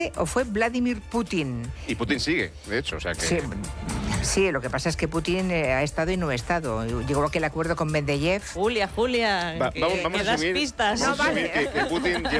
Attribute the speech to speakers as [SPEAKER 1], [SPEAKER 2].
[SPEAKER 1] o fue Vladimir Putin.
[SPEAKER 2] Y Putin sigue, de hecho, o sea que...
[SPEAKER 1] Sí, lo que pasa es que Putin ha estado y no ha estado. Llegó a aquel acuerdo con Medvedev.
[SPEAKER 3] Julia,
[SPEAKER 2] vamos
[SPEAKER 3] que
[SPEAKER 2] a
[SPEAKER 3] das
[SPEAKER 2] asumir,
[SPEAKER 3] pistas.
[SPEAKER 2] vamos a asumir que Putin lleva